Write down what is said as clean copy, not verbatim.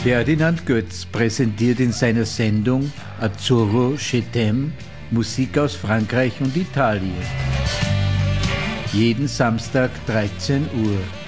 Ferdinand Götz präsentiert in seiner Sendung Azzurro Je t'aime Musik aus Frankreich und Italien. Jeden Samstag 13 Uhr.